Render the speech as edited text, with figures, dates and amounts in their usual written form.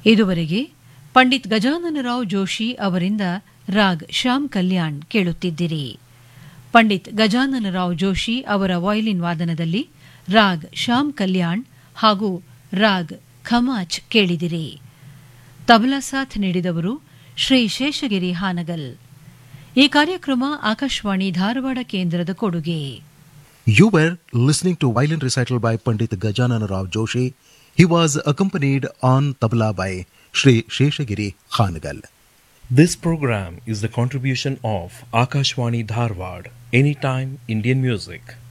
ಇದುವರೆಗೆ ಪಂಡಿತ್ ಗಜಾನನರಾವ್ ಜೋಶಿ ಅವರಿಂದ ರಾಗ್ ಶ್ಯಾಮ್ ಕಲ್ಯಾಣ್ ಕೇಳುತ್ತಿದ್ದಿರಿ. ಪಂಡಿತ್ ಗಜಾನನರಾವ್ ಜೋಶಿ ಅವರ ವಯಲಿನ್ ವಾದನದಲ್ಲಿ ರಾಗ್ ಶ್ಯಾಮ್ ಕಲ್ಯಾಣ್ ಹಾಗೂ ರಾಗ್ ಖಮಾಚ್ ಕೇಳಿದಿರಿ. ತಬಲಾ ಸಾಥ್ ನೀಡಿದವರು ಶ್ರೀ ಶೇಷಗಿರಿ ಹಾನಗಲ್. ಈ ಕಾರ್ಯಕ್ರಮ ಆಕಾಶವಾಣಿ ಧಾರವಾಡ ಕೇಂದ್ರದ ಕೊಡುಗೆ. You were listening to violin recital by Pandit Gajanana Rao Joshi. He was accompanied on tabla by Shri Sheshagiri Khanagal. This program is the contribution of Akashwani Dharwad, Anytime Indian Music.